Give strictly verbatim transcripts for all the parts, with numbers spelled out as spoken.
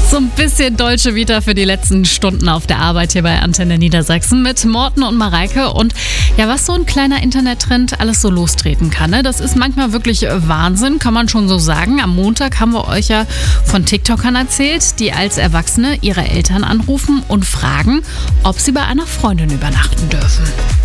So ein bisschen deutsche Vita für die letzten Stunden auf der Arbeit hier bei Antenne Niedersachsen mit Morten und Mareike. Und ja, was so ein kleiner Internettrend alles so lostreten kann, ne? Das ist manchmal wirklich Wahnsinn, kann man schon so sagen. Am Montag haben wir euch ja von TikTokern erzählt, die als Erwachsene ihre Eltern anrufen und fragen, ob sie bei einer Freundin übernachten dürfen.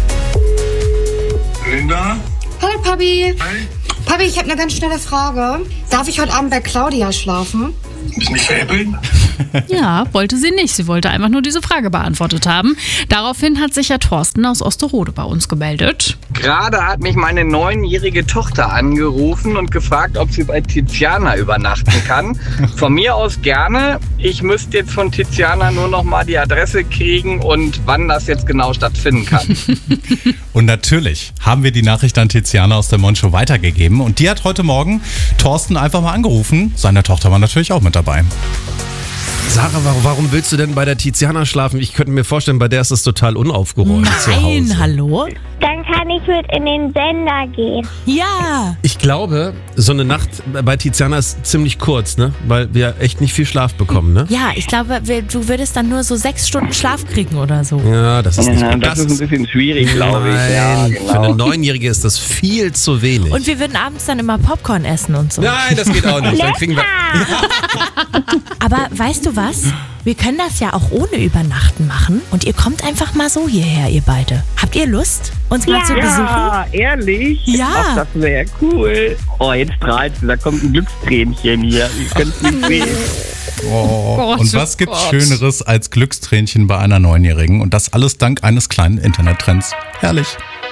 Linda? Hallo Papi. Hi. Papi, ich habe eine ganz schnelle Frage. Darf ich heute Abend bei Claudia schlafen? Bist nicht veräppeln? Ja, wollte sie nicht. Sie wollte einfach nur diese Frage beantwortet haben. Daraufhin hat sich ja Thorsten aus Osterode bei uns gemeldet. Gerade hat mich meine neunjährige Tochter angerufen und gefragt, ob sie bei Tiziana übernachten kann. Von mir aus gerne. Ich müsste jetzt von Tiziana nur noch mal die Adresse kriegen und wann das jetzt genau stattfinden kann. Und natürlich haben wir die Nachricht an Tiziana aus der Mondshow weitergegeben. Und die hat heute Morgen Thorsten einfach mal angerufen. Seine Tochter war natürlich auch mit dabei. Sarah, warum willst du denn bei der Tiziana schlafen? Ich könnte mir vorstellen, bei der ist es total unaufgeräumt zu Hause. Nein, hallo? Dann kann ich mit in den Sender gehen. Ja. Ich glaube, so eine Nacht bei Tiziana ist ziemlich kurz, ne? Weil wir echt nicht viel Schlaf bekommen, ne? Ja, ich glaube, wir- du würdest dann nur so sechs Stunden Schlaf kriegen oder so. Ja, das ist nicht Ja, gut. das ist ein bisschen schwierig, glaube ich. Ja, Nein, genau. für eine Neunjährige ist das viel zu wenig. Und wir würden abends dann immer Popcorn essen und so. Nein, das geht auch nicht. Dann kriegen wir Aber weißt du was? Wir können das ja auch ohne Übernachten machen. Und ihr kommt einfach mal so hierher, ihr beide. Habt ihr Lust, uns mal zu besuchen? Ja, ehrlich? Ja. Ach, das wäre cool. Oh, jetzt strahlst du, da kommt ein Glückstränchen hier. Ihr könnt nicht sehen. Oh, Gott, und oh was gibt's Gott. Schöneres als Glückstränchen bei einer Neunjährigen? Und das alles dank eines kleinen Internettrends. Herrlich.